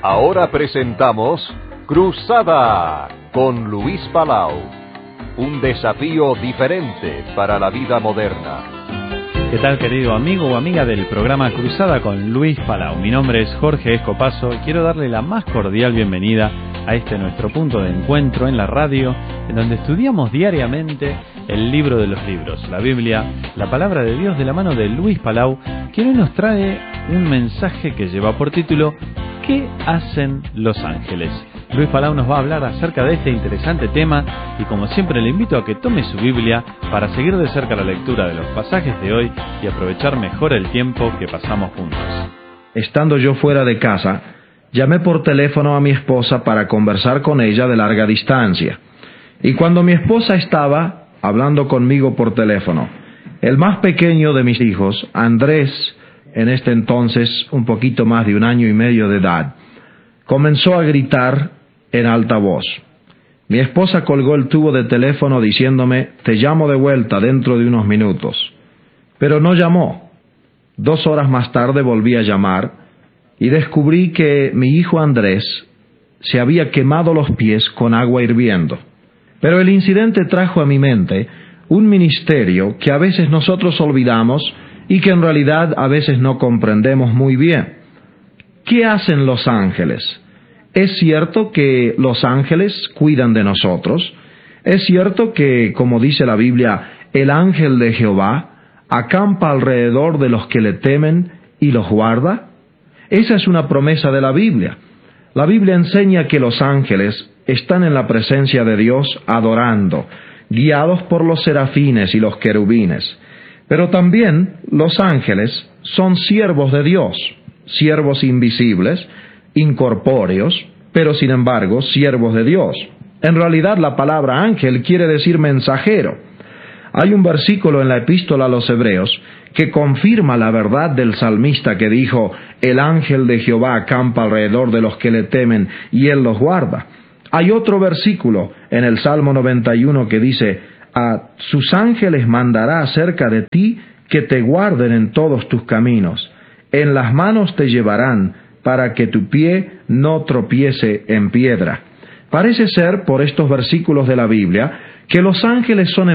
Ahora presentamos Cruzada con Luis Palau. Un desafío diferente para la vida moderna. ¿Qué tal, querido amigo o amiga del programa Cruzada con Luis Palau? Mi nombre es Jorge Escopazo y quiero darle la más cordial bienvenida a este nuestro punto de encuentro en la radio, en donde estudiamos diariamente el libro de los libros, la Biblia, la palabra de Dios, de la mano de Luis Palau, quien hoy nos trae un mensaje que lleva por título ¿Qué hacen los ángeles? Luis Palau nos va a hablar acerca de este interesante tema y como siempre le invito a que tome su Biblia para seguir de cerca la lectura de los pasajes de hoy y aprovechar mejor el tiempo que pasamos juntos. Estando yo fuera de casa, llamé por teléfono a mi esposa para conversar con ella de larga distancia. Y cuando mi esposa estaba hablando conmigo por teléfono, el más pequeño de mis hijos, Andrés, en este entonces un poquito más de 1 año y medio de edad, comenzó a gritar en alta voz. Mi esposa colgó el tubo de teléfono diciéndome, te llamo de vuelta dentro de unos minutos. Pero no llamó. 2 horas más tarde volví a llamar y descubrí que mi hijo Andrés se había quemado los pies con agua hirviendo. Pero el incidente trajo a mi mente un misterio que a veces nosotros olvidamos y que en realidad a veces no comprendemos muy bien. ¿Qué hacen los ángeles? Es cierto que los ángeles cuidan de nosotros. Es cierto que, como dice la Biblia, el ángel de Jehová acampa alrededor de los que le temen y los guarda. Esa es una promesa de la Biblia. La Biblia enseña que los ángeles están en la presencia de Dios adorando, guiados por los serafines y los querubines. Pero también los ángeles son siervos de Dios, siervos invisibles, incorpóreos, pero sin embargo siervos de Dios. En realidad la palabra ángel quiere decir mensajero. Hay un versículo en la epístola a los Hebreos que confirma la verdad del salmista que dijo, el ángel de Jehová acampa alrededor de los que le temen y él los guarda. Hay otro versículo en el Salmo 91 que dice, a sus ángeles mandará acerca de ti que te guarden en todos tus caminos. En las manos te llevarán para que tu pie no tropiece en piedra. Parece ser, por estos versículos de la Biblia, que los ángeles son